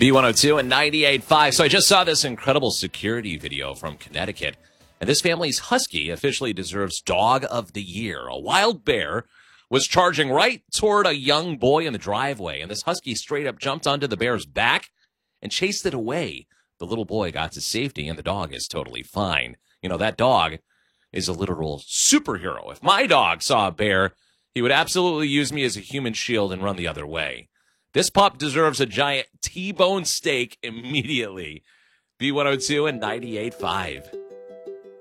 B102 and 98.5. So I just saw this incredible security video from Connecticut. And this family's husky officially deserves Dog of the Year. A wild bear was charging right toward a young boy in the driveway. And this husky straight up jumped onto the bear's back and chased it away. The little boy got to safety and the dog is totally fine. You know, that dog is a literal superhero. If my dog saw a bear, he would absolutely use me as a human shield and run the other way. This pup deserves a giant T-bone steak immediately. B102 and 98.5.